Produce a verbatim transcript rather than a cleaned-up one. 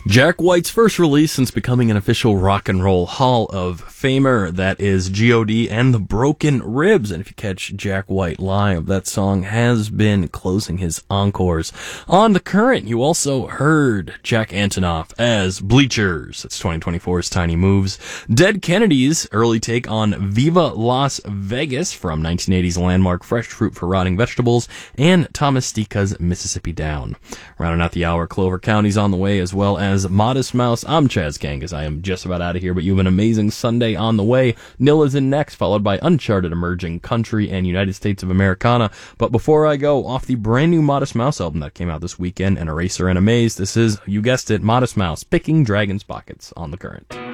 Jack White's first release since becoming an official Rock and Roll Hall of Famer. That is G O D and the Broken Ribs. And if you catch Jack White live, that song has been closing his encores. On The Current, you also heard Jack Antonoff as Bleachers. It's twenty twenty-four's Tiny Moves. Dead Kennedys' early take on Viva Las Vegas from nineteen eighties landmark Fresh Fruit for Rotting Vegetables, and Thomas Stika's Mississippi Down. Rounding out the hour, Clover County's on the way, as well as As Modest Mouse. I'm Chaz Kangas. I am just about out of here, but you have an amazing Sunday on the way. Nil is in next, followed by Uncharted Emerging Country and United States of Americana. But before I go, off the brand new Modest Mouse album that came out this weekend, An Eraser and a Maze, this is, you guessed it, Modest Mouse, Picking Dragon's Pockets on The Current.